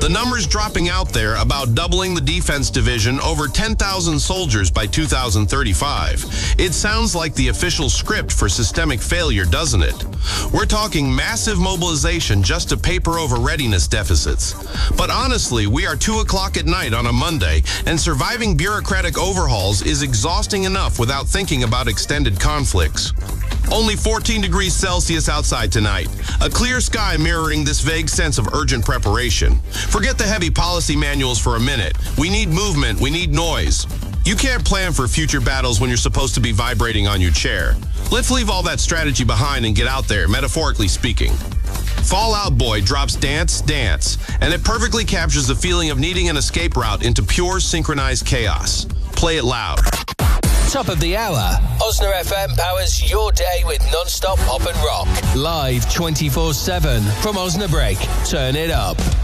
The numbers dropping out there about doubling the defense division over 10,000 soldiers by 2035. It sounds like the official script for systemic failure, doesn't it? We're talking massive mobilization just to paper over readiness deficits. But honestly, we are 2 o'clock at night on a Monday, and surviving bureaucratic overhauls is exhausting enough without thinking about extended conflicts. Only 14 degrees Celsius outside tonight. A clear sky mirroring this vague sense of urgent preparation. Forget the heavy policy manuals for a minute. We need movement, we need noise. You can't plan for future battles when you're supposed to be vibrating on your chair. Let's leave all that strategy behind and get out there, metaphorically speaking. Fall Out Boy drops Dance, Dance, and it perfectly captures the feeling of needing an escape route into pure synchronized chaos. Play it loud. Top of the hour. Osna FM powers your day with non-stop pop and rock. Live 24/7 from Osnabrück. Turn it up.